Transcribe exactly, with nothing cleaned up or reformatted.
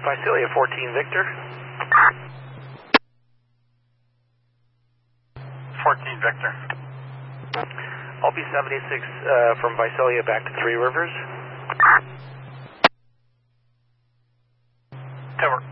Visalia fourteen Victor. fourteen Victor. I'll be seventy-six uh, from Visalia back to Three Rivers. Tower.